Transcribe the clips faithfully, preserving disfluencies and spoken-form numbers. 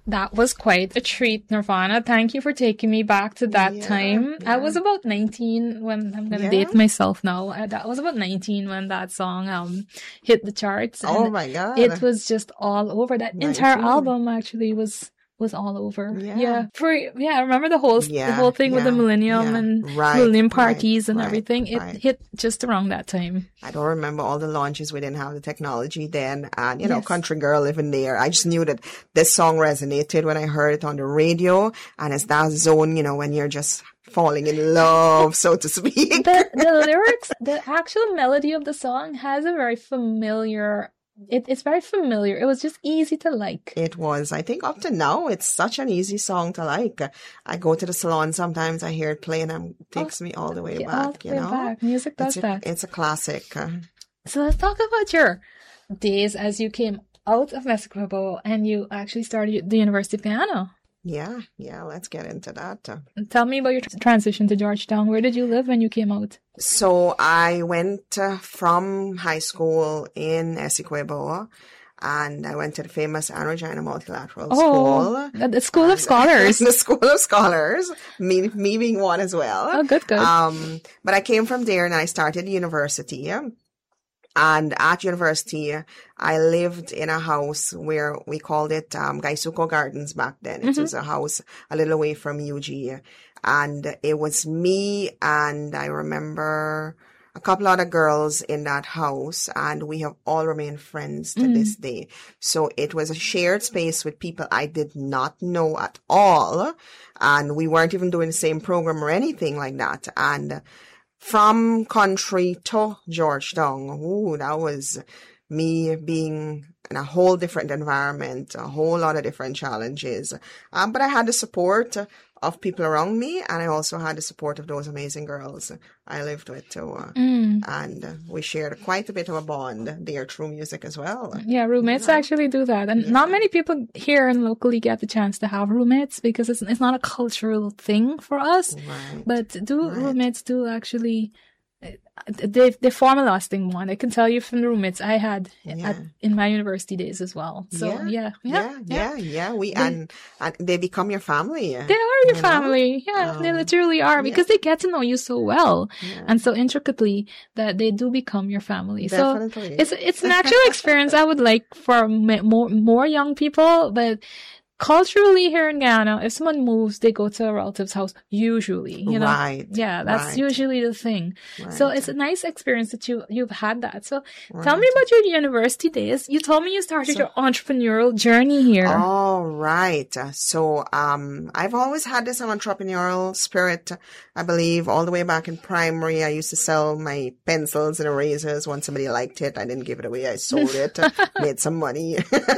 That was quite a treat, Nirvana. Thank you for taking me back to that Yeah, time. yeah. I was about nineteen when I'm going to Yeah. date myself now. I, that was about nineteen when that song um hit the charts. Oh And my God. it was just all over. That entire nineteen. album actually was was all over. Yeah. Yeah. For, yeah, I remember the whole the Yeah, whole thing with the yeah, millennium yeah. and Right, millennium right, parties and right, everything. It right. hit just around that time. I don't remember all the launches. We didn't have the technology then. And, you know, Yes. Country Girl living there. I just knew that this song resonated when I heard it on the radio. And it's that zone, you know, when you're just falling in love, so to speak. the the lyrics, the actual melody of the song has a very familiar. It, it's very familiar. It was just easy to like. It was. I think up to now, it's such an easy song to like. I go to the salon sometimes, I hear it playing and it takes me all the way Yeah, back, all the you way know? back. Music does It's a, that. it's a classic. Uh, So let's talk about your days as you came out of Essequibo and you actually started the University of Guyana. yeah, yeah, let's get into that. Uh, Tell me about your tr- transition to Georgetown. Where did you live when you came out? So I went uh, from high school in Essequibo and I went to the famous Anne Regina Multilateral Oh, School. the, the School of Scholars. The School of Scholars, me, me being one as well. Oh, good, good. Um, but I came from there and I started university. And at university, I lived in a house where we called it um, Gaisuko Gardens back then. It Mm-hmm. was a house a little away from U G. And it was me and I remember a couple other girls in that house, and we have all remained friends to Mm. this day. So it was a shared space with people I did not know at all. And we weren't even doing the same program or anything like that. And from country to Georgetown, ooh, that was me being in a whole different environment, a whole lot of different challenges. Um, but I had the support of people around me, and I also had the support of those amazing girls I lived with too. Uh, Mm. And uh, we shared quite a bit of a bond there through music as well. Yeah, roommates actually do that. And not many people here and locally get the chance to have roommates because it's it's not a cultural thing for us. Right. But do Right. roommates do actually they they form a lasting one. I can tell you from the roommates I had Yeah. at, in my university days as well. So Yeah. yeah, yeah, yeah, yeah, yeah. We and, and they become your family. They are your you know? family. Yeah, they Um, literally are because they get to know you so well Yeah. and so intricately that they do become your family. Definitely. So it's it's a natural experience I would like for m- more more young people, but culturally here in Guyana, if someone moves, they go to a relative's house usually, you know. Right. Yeah, that's Right. usually the thing. So Right. it's a nice experience that you you've had that. So Right. tell me about your university days. You told me you started So- your entrepreneurial journey here. All right. So, um, I've always had this entrepreneurial spirit. I believe all the way back in primary, I used to sell my pencils and erasers. Once somebody liked it, I didn't give it away. I sold it, made some money,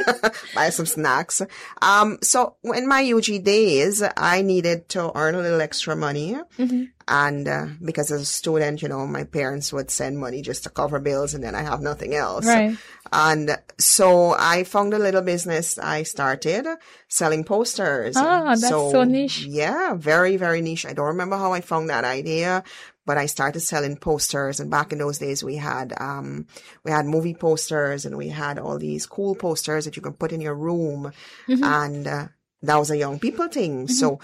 buy some snacks. Um, so in my U G days, I needed to earn a little extra money. Mhm. And, uh, because as a student, you know, my parents would send money just to cover bills and then I have nothing else. Right. And so I found a little business I started selling posters. Ah, that's so niche. Yeah, very, very niche. I don't remember how I found that idea, but I started selling posters. And back in those days, we had, um, we had movie posters and we had all these cool posters that you can put in your room. Mm-hmm. And, uh, that was a young people thing. So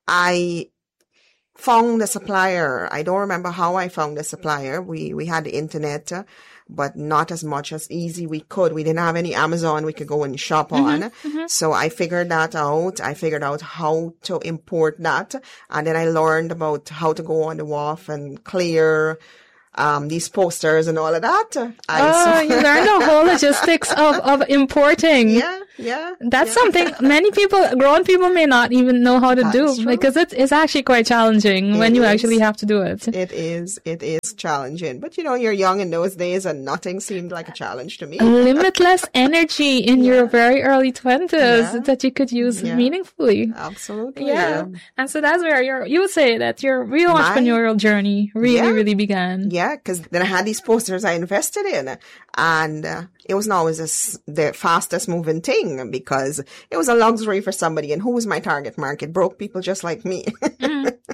I found a supplier. I don't remember how I found a supplier. We, we had the internet, uh, but not as much as easy we could. We didn't have any Amazon we could go and shop on. So I figured that out. I figured out how to import that. And then I learned about how to go on the wharf and clear, um, these posters and all of that. I, Oh, so- you learned the whole logistics of, of importing. yeah, yeah. That's yeah. something many people, grown people may not even know how to That's do true. because it's, it's actually quite challenging when It you is. actually have to do it. It is, it is challenging. But you know, you're young in those days and nothing seemed like a challenge to me. Limitless energy in your very early twenties Yeah. that you could use Yeah. meaningfully. Absolutely. Yeah. And so that's where your, you would say that your real My- entrepreneurial journey really, Yeah. really began. Yeah, because then I had these posters I invested in, and uh, it wasn't always a s the fastest moving thing because it was a luxury for somebody. And who was my target market? Broke people just like me.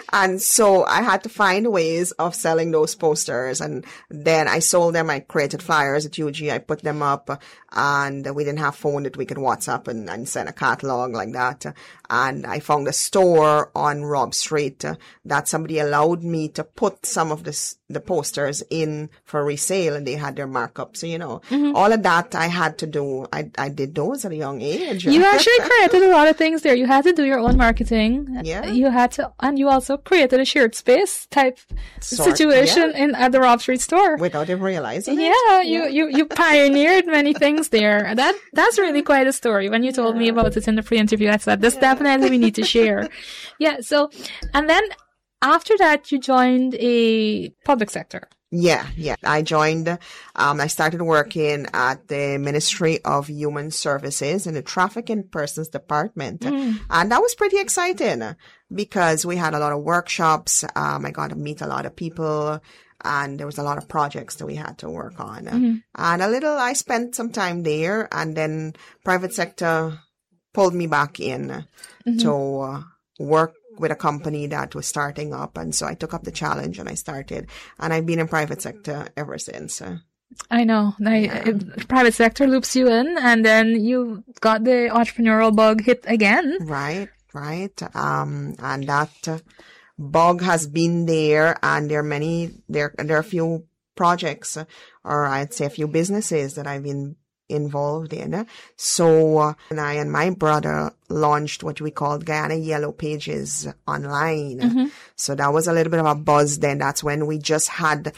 And so I had to find ways of selling those posters. And then I sold them. I created flyers at U G. I put them up, and we didn't have phone that we could WhatsApp and, and send a catalog like that. And I found a store on Robb Street uh, that somebody allowed me to put some of this, the posters in for resale, and they had their markup. So, you know, mm-hmm. all of that I had to do. I, I did those at a young age. You actually created a lot of things there. You had to do your own marketing. Yeah. You had to, and you also created a shared space type sort, situation yeah. in at the Robb Street store. Without even realizing yeah, it. Yeah, you, you, you pioneered many things there. That, that's really quite a story. When you told yeah. me about it in the pre-interview, I said, this yeah. definitely we need to share. Yeah, so, and then after that, you joined a public sector. Yeah, yeah. I joined, um, I started working at the Ministry of Human Services in the Traffic and Persons Department. Mm. And that was pretty exciting because we had a lot of workshops. Um, I got to meet a lot of people, and there was a lot of projects that we had to work on. Mm-hmm. And a little, I spent some time there, and then private sector pulled me back in mm-hmm. to uh, work with a company that was starting up. And so I took up the challenge and I started, and I've been in private sector ever since. I know. I, yeah. Private sector loops you in, and then you got the entrepreneurial bug hit again. Right, right. Um, and that uh, bug has been there, and there are many, there, there are a few projects, or I'd say a few businesses that I've been involved in. So, uh, and I and my brother launched what we called Guyana Yellow Pages online. Mm-hmm. So that was a little bit of a buzz then. That's when we just had,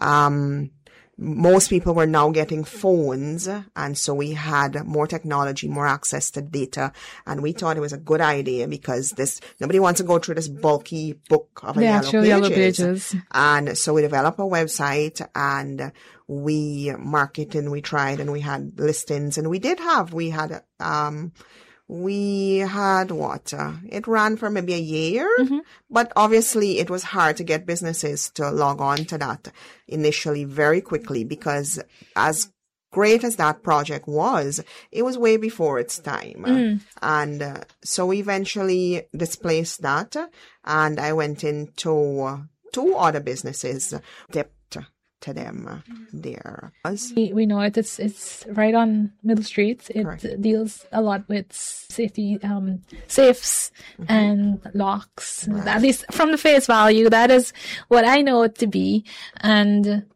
um, most people were now getting phones. And so we had more technology, more access to data. And we thought it was a good idea because this, nobody wants to go through this bulky book of a the yellow, actual pages. yellow pages. And so we developed a website, and we marketed, we tried, and we had listings, and we did have, we had, um, we had what, uh, it ran for maybe a year, mm-hmm. but obviously it was hard to get businesses to log on to that initially very quickly, because as great as that project was, it was way before its time. Mm. And uh, so we eventually displaced that, and I went into uh, two other businesses, dipped to them there. We, we know it. It's it's right on Middle Street. It Correct. Deals a lot with safety, um, safes mm-hmm. and locks. Right. At least from the face value, that is what I know it to be. And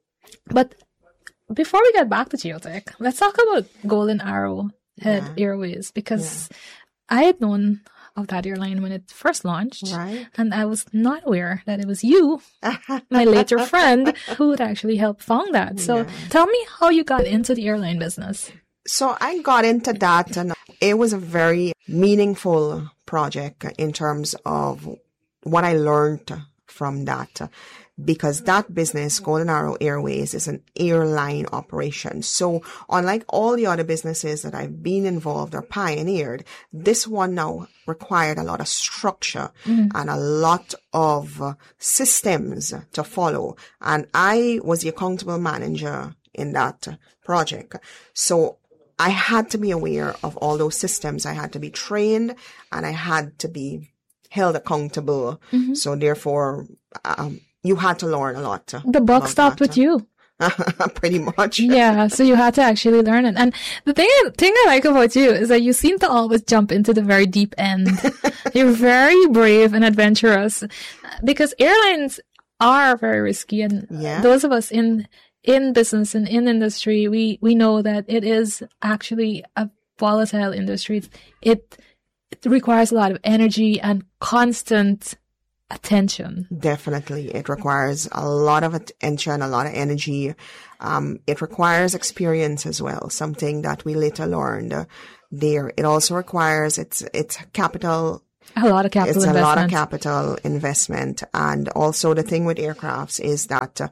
but before we get back to Geotech, let's talk about Golden Arrow Head yeah. Airways, because yeah. I had known of that airline when it first launched. Right. And I was not aware that it was you, my later friend, who would actually help found that. So yeah. tell me how you got into the airline business. So I got into that, and it was a very meaningful project in terms of what I learned from that. Because that business, Golden Arrow Airways, is an airline operation. So unlike all the other businesses that I've been involved or pioneered, this one now required a lot of structure mm-hmm. and a lot of uh, systems to follow. And I was the accountable manager in that uh, project. So I had to be aware of all those systems. I had to be trained, and I had to be held accountable. Mm-hmm. So therefore, um, you had to learn a lot. The buck stopped that. with you. Pretty much. Yeah, so you had to actually learn it. And the thing, thing I like about you is that you seem to always jump into the very deep end. You're very brave and adventurous, because airlines are very risky. And yeah. those of us in in business and in industry, we, we know that it is actually a volatile industry. It, it requires a lot of energy and constant attention. Definitely. It requires a lot of attention, a lot of energy. Um, it requires experience as well, something that we later learned uh, there. It also requires, it's, it's capital. A lot of capital It's investment. a lot of capital investment. And also the thing with aircrafts is that uh,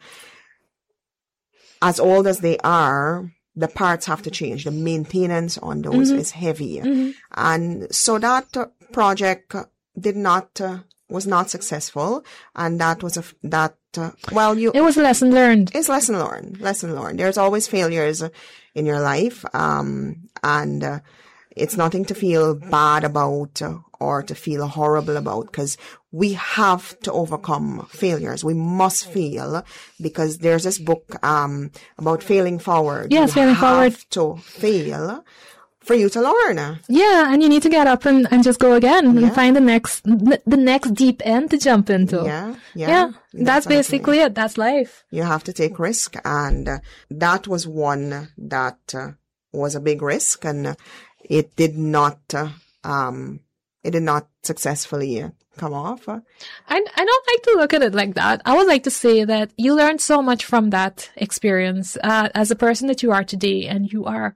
as old as they are, the parts have to change. The maintenance on those mm-hmm. is heavy. Mm-hmm. And so that uh, project did not, uh, was not successful, and that was a that uh, well you it was a lesson learned. It's lesson learned. Lesson learned. There's always failures in your life, um, and uh, it's nothing to feel bad about uh, or to feel horrible about, because we have to overcome failures. We must fail, because there's this book um about failing forward. Yes, you failing have forward. to fail for you to learn. Yeah, and you need to get up and, and just go again Yeah. and find the next the next deep end to jump into. Yeah, yeah. Yeah, that's definitely. basically it. That's life. You have to take risk, and uh, that was one that uh, was a big risk, and uh, it did not uh, um it did not successfully uh, come off. Uh, I, I don't like to look at it like that. I would like to say that you learned so much from that experience uh, as a person that you are today, and you are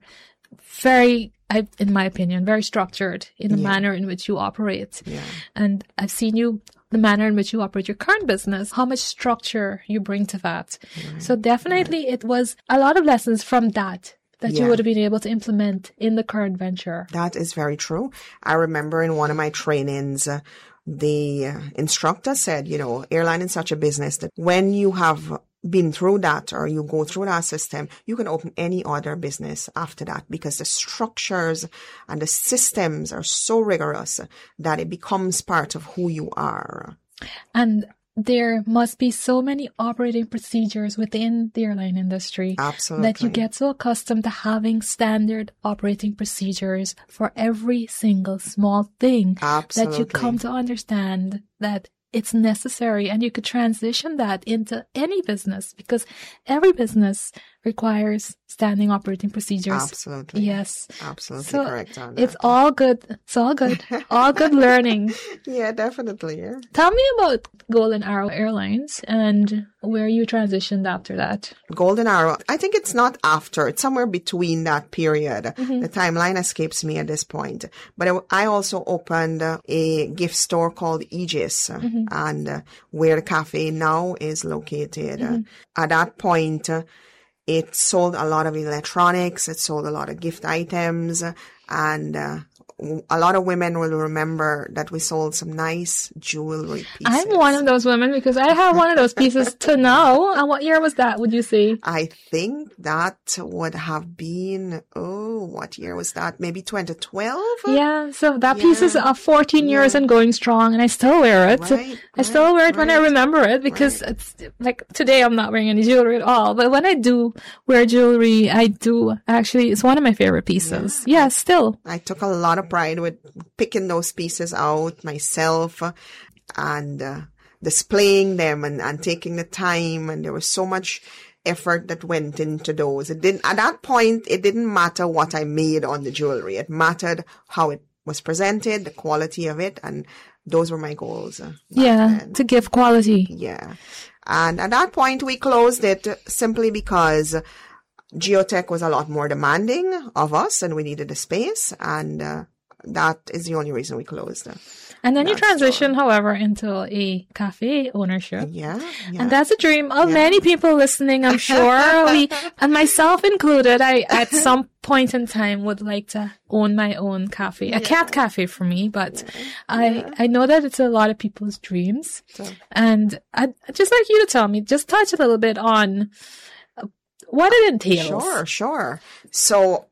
very, I, in my opinion, very structured in the Yeah. manner in which you operate. yeah, And I've seen you, the manner in which you operate your current business, how much structure you bring to that. So definitely it was a lot of lessons from that that you Yeah. would have been able to implement in the current venture. that is very true. I remember in one of my trainings, uh, the uh, instructor said, you know, airline is such a business that when you have been through that, or you go through that system, you can open any other business after that, because the structures and the systems are so rigorous that it becomes part of who you are. And there must be so many operating procedures within the airline industry Absolutely. that you get so accustomed to having standard operating procedures for every single small thing Absolutely. that you come to understand that it's necessary, and you could transition that into any business, because every business requires standing operating procedures. Absolutely. Yes. Absolutely So correct on that. it's all good. It's all good. All good learning. Yeah, definitely. Yeah. Tell me about Golden Arrow Airlines and where you transitioned after that. Golden Arrow, I think it's not after, it's somewhere between that period. Mm-hmm. The timeline escapes me at this point. But I, I also opened uh, a gift store called Aegis, uh, Mm-hmm. and uh, where the cafe now is located. Mm-hmm. Uh, at that point, uh, it sold a lot of electronics, it sold a lot of gift items, uh, and uh, w- a lot of women will remember that we sold some nice jewelry pieces. I'm one of those women because I have one of those pieces to now. And what year was that, would you say? I think that would have been, oh, what year was that? Maybe twenty twelve? Yeah, so that piece is Yeah. uh, fourteen years Yeah. and going strong, and I still wear it. Right, I still right, wear it when I right. remember it, because Right. it's like today I'm not wearing any jewelry at all. But when I do wear jewelry, I do actually, it's one of my favorite pieces. Yeah, still. I took a lot of pride with picking those pieces out myself, uh, and uh, displaying them, and, and taking the time. And there was so much effort that went into those. It didn't, at that point, it didn't matter what I made on the jewelry. It mattered how it was presented, the quality of it, and those were my goals. uh, back Yeah, then. to give quality. Yeah. And at that point, we closed it simply because Geotech was a lot more demanding of us, and we needed the space. And uh, that is the only reason we closed. And then you That's transition, however, into a cafe ownership. Yeah. yeah. And that's a dream of Yeah. many people listening, I'm sure. we, and myself included, I, at some point in time, would like to own my own cafe. A cat cafe for me, but I, I know that it's a lot of people's dreams. So- And I'd I'd just like you to tell me, just touch a little bit on uh, what it entails. Sure, sure. So,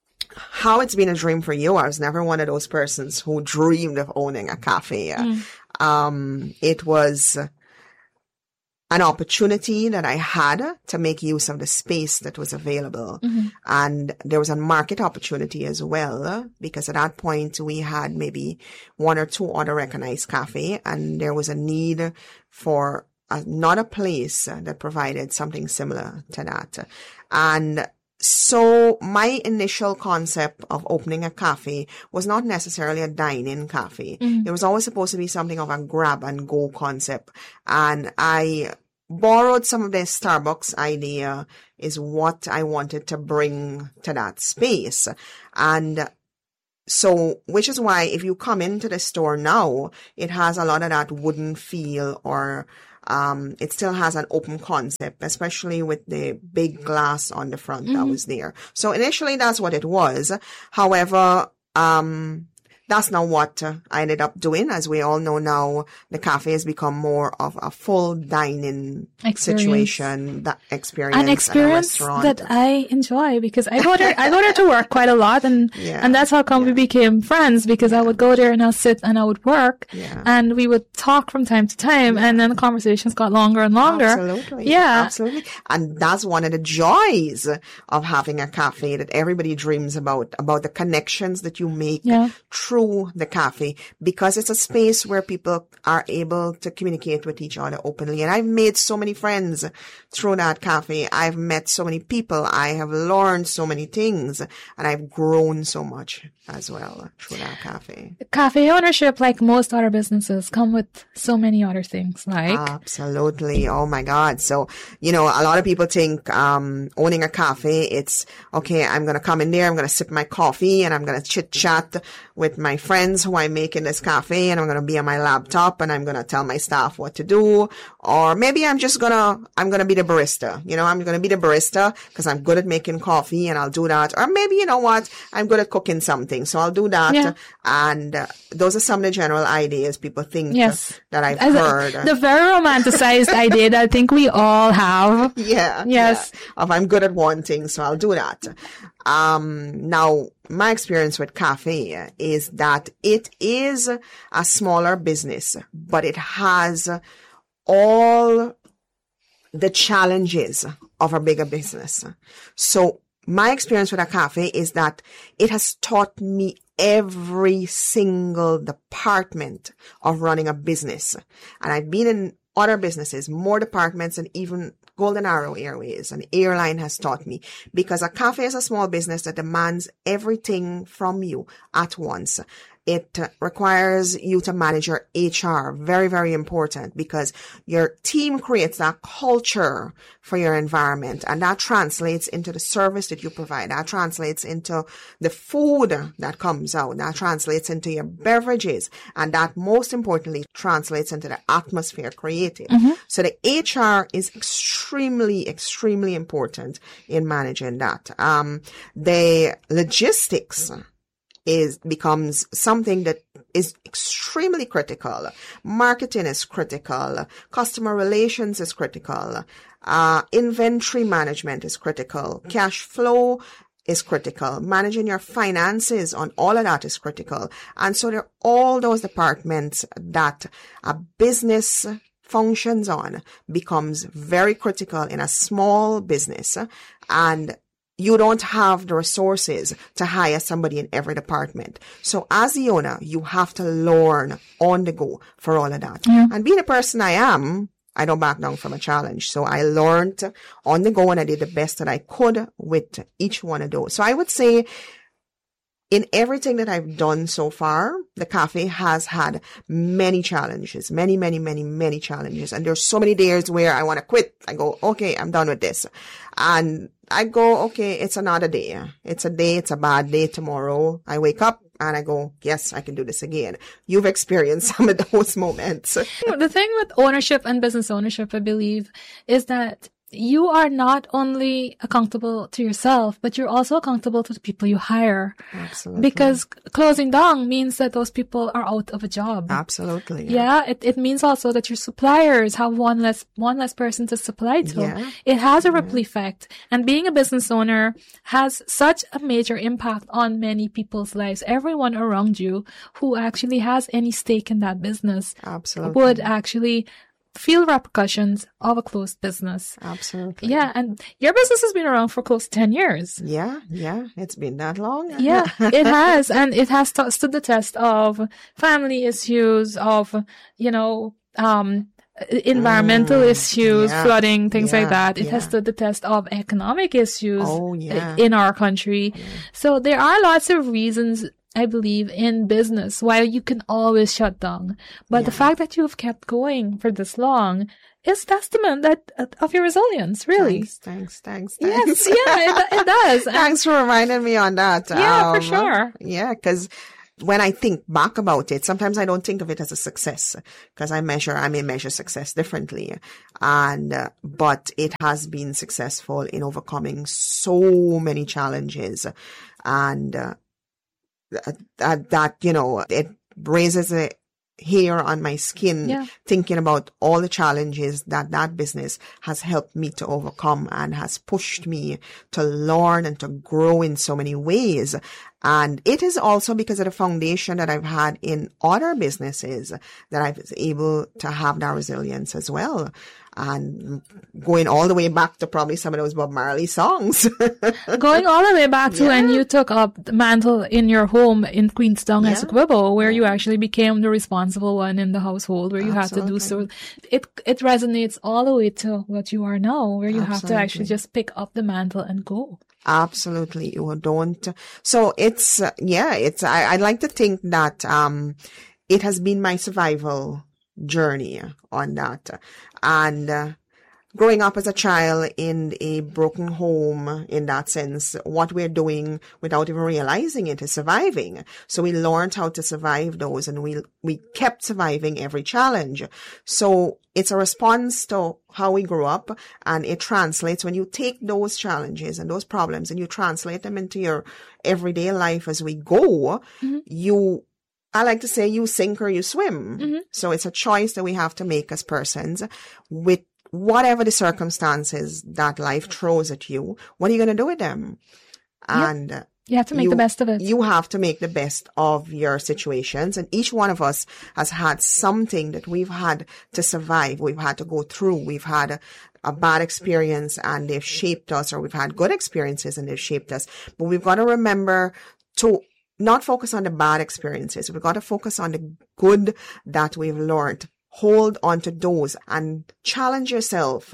how it's been a dream for you, I was never one of those persons who dreamed of owning a cafe. Um, it was an opportunity that I had to make use of the space that was available. And there was a market opportunity as well, because at that point we had maybe one or two other recognized cafe, and there was a need for another place that provided something similar to that. And so my initial concept of opening a cafe was not necessarily a dine-in cafe. It was always supposed to be something of a grab and go concept. And I borrowed some of the Starbucks idea is what I wanted to bring to that space. And so, which is why if you come into the store now, it has a lot of that wooden feel, or Um, it still has an open concept, especially with the big glass on the front that was there. So initially that's what it was. However, um, that's not what uh, I ended up doing. As we all know now, the cafe has become more of a full dining Experience. situation, that experience, An experience that I enjoy because I go there, I go there to work quite a lot, and Yeah. and that's how come we Yeah. became friends, because I would go there and I'll sit and I would work, Yeah. and we would talk from time to time, and then the conversations got longer and longer. Absolutely. Yeah. Absolutely. And that's one of the joys of having a cafe that everybody dreams about, about the connections that you make Yeah. through the cafe, because it's a space where people are able to communicate with each other openly. And I've made so many friends through that cafe. I've met so many people. I have learned so many things, and I've grown so much as well through that cafe. Cafe ownership, like most other businesses, come with so many other things, like Absolutely. Oh my God. So, you know, a lot of people think, um, owning a cafe, it's, okay, I'm going to come in there, I'm going to sip my coffee, and I'm going to chit chat with my friends who I make in this cafe, and I'm going to be on my laptop, and I'm going to tell my staff what to do. Or maybe I'm just going to, I'm going to be the barista. You know, I'm going to be the barista because I'm good at making coffee, and I'll do that. Or maybe, you know what, I'm good at cooking something, so I'll do that. Yeah. And uh, those are some of the general ideas people think Yes. uh, that I've As a- heard. the very romanticized idea that I think we all have. Yeah. Yes. Yeah. If I'm good at one thing, so I'll do that. Um, now, my experience with cafe is that it is a smaller business, but it has all the challenges of a bigger business. So my experience with a cafe is that it has taught me every single department of running a business. And I've been in other businesses, more departments, and even Golden Arrow Airways, an airline, has taught me, because a cafe is a small business that demands everything from you at once. It uh, requires you to manage your H R. Very, very important, because your team creates that culture for your environment, and that translates into the service that you provide. That translates into the food that comes out. That translates into your beverages, and that, most importantly, translates into the atmosphere created. So the H R is extremely, extremely important in managing that. Um, the logistics is becomes something that is extremely critical. Marketing is critical. Customer relations is critical. Uh, inventory management is critical. Cash flow is critical. Managing your finances on all of that is critical. And so there are all those departments that a business functions on becomes very critical in a small business. And you don't have the resources to hire somebody in every department. So as the owner, you have to learn on the go for all of that. Yeah. And being a person I am, I don't back down from a challenge. So I learned on the go, and I did the best that I could with each one of those. So I would say, in everything that I've done so far, the cafe has had many challenges, many, many, many, many challenges. And there's so many days where I want to quit. I go, okay, I'm done with this. And I go, okay, it's another day. It's a day. It's a bad day tomorrow. I wake up and I go, yes, I can do this again. You've experienced some of those moments. The thing with ownership and business ownership, I believe, is that you are not only accountable to yourself, but you're also accountable to the people you hire. Absolutely. Because closing down means that those people are out of a job. Absolutely. Yeah, it, it means also that your suppliers have one less one less person to supply to. Yeah. It has a ripple effect. And being a business owner has such a major impact on many people's lives. Everyone around you who actually has any stake in that business Absolutely. would actually feel repercussions of a closed business. Absolutely. Yeah, and your business has been around for close to ten years. Yeah, yeah. It's been that long. Yeah, it has. And it has st- stood the test of family issues, of, you know, um, environmental Mm, issues, yeah, flooding, things yeah, like that. It has yeah. stood the test of economic issues Oh, yeah. in our country. So there are lots of reasons, I believe, in business why you can always shut down. But the fact that you have kept going for this long is testament that of your resilience, really. Thanks, thanks, thanks, Yes, thanks. yeah, it, it does. And- Thanks for reminding me on that. Yeah, for Um, sure. Yeah, because when I think back about it, sometimes I don't think of it as a success, because I measure, I may measure success differently. And, uh, but it has been successful in overcoming so many challenges. And, uh, that, that you know, it raises a hair on my skin, Yeah. thinking about all the challenges that that business has helped me to overcome and has pushed me to learn and to grow in so many ways. And it is also because of the foundation that I've had in other businesses that I was able to have that resilience as well. And going all the way back to probably some of those Bob Marley songs. Going all the way back to Yeah. when you took up the mantle in your home in Queenstown, Yeah. Essequibo, where you actually became the responsible one in the household, where you had to do so. It it resonates all the way to what you are now, where you have to actually Absolutely. just pick up the mantle and go. Absolutely. You don't. So it's, uh, yeah, it's, I, I'd like to think that, um, it has been my survival journey on that. And, uh, growing up as a child in a broken home, in that sense, what we're doing without even realizing it is surviving. So we learned how to survive those, and we, we kept surviving every challenge. So it's a response to how we grew up, and it translates when you take those challenges and those problems and you translate them into your everyday life as we go, Mm-hmm. you, I like to say you sink or you swim. Mm-hmm. So it's a choice that we have to make as persons with whatever the circumstances that life throws at you. What are you going to do with them? And uh, You have to make you, the best of it. You have to make the best of your situations. And each one of us has had something that we've had to survive. We've had to go through. We've had a, a bad experience and they've shaped us, or we've had good experiences and they've shaped us. But we've got to remember to not focus on the bad experiences. We've got to focus on the good that we've learned. Hold on to those and challenge yourself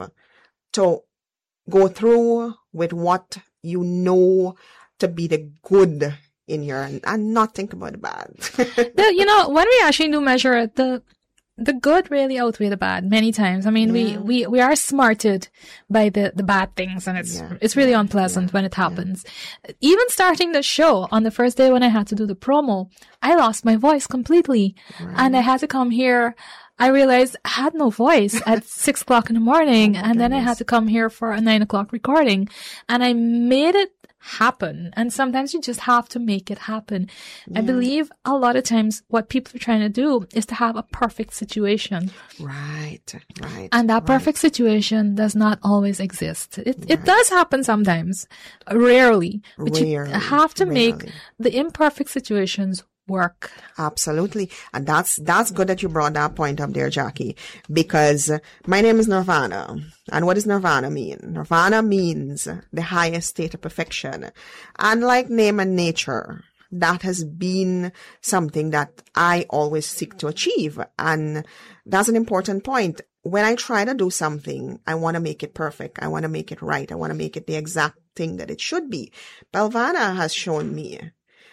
to go through with what you know to be the good in your, and not think about the bad. The, you know, when we actually do measure it, the the good really outweigh the bad many times. I mean, Yeah. we, we, we are smarted by the, the bad things, and it's Yeah. it's really unpleasant when it happens. Even starting the show on the first day when I had to do the promo, I lost my voice completely, and I had to come here. I realized I had no voice at six o'clock in the morning, and then I had to come here for a nine o'clock recording, and I made it happen. And sometimes you just have to make it happen. I believe a lot of times what people are trying to do is to have a perfect situation, Right, right. and that right. perfect situation does not always exist. It it does happen sometimes, rarely, but you Rarely, have to make rarely. the imperfect situations work. Absolutely. And that's, that's good that you brought that point up there, Jackie, because my name is Nirvana. And what does Nirvana mean? Nirvana means the highest state of perfection. And like name and nature, that has been something that I always seek to achieve. And that's an important point. When I try to do something, I want to make it perfect. I want to make it right. I want to make it the exact thing that it should be. Belvana has shown me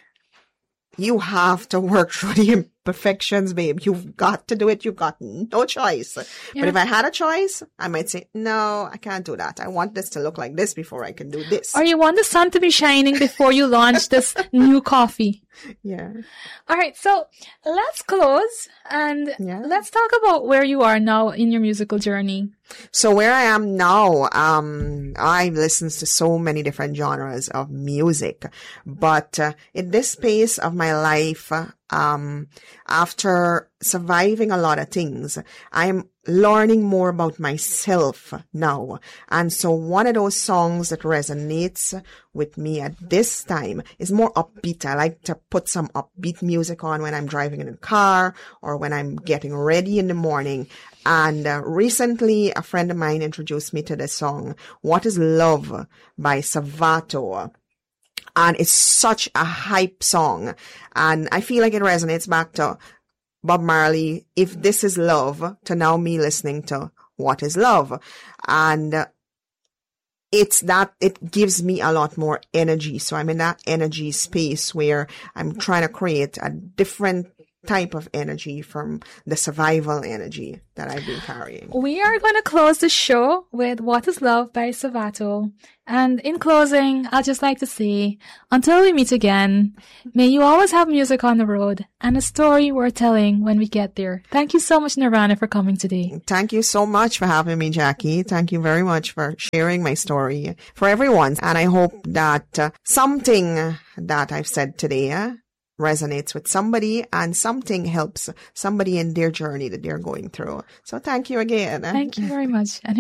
you have to work through the imperfections, babe. You've got to do it. You've got no choice. Yeah. But if I had a choice, I might say, no, I can't do that. I want this to look like this before I can do this. Or you want the sun to be shining before you launch this new coffee. Yeah. All right, so let's close and Yeah. let's talk about where you are now in your musical journey. So where I am now, um, I listen to so many different genres of music, but uh, in this phase of my life, um, after surviving a lot of things, I'm learning more about myself now. And so one of those songs that resonates with me at this time is more upbeat. I like to put some upbeat music on when I'm driving in the car or when I'm getting ready in the morning. And uh, recently, a friend of mine introduced me to the song, What is Love by Savato. And it's such a hype song. And I feel like it resonates back to Bob Marley, If This Is Love, to now me listening to What is Love. And uh, it's that, it gives me a lot more energy. So I'm in that energy space where I'm trying to create a different type of energy from the survival energy that I've been carrying. We are going to close the show with What is Love by Savato. And in closing, I'd just like to say, until we meet again, may you always have music on the road and a story worth telling when we get there. Thank you so much, Nirvana, for coming today. Thank you so much for having me, Jackie. Thank you very much for sharing my story for everyone. And I hope that uh, something that I've said today uh, resonates with somebody and something helps somebody in their journey that they're going through. So thank you again. Thank you very much. And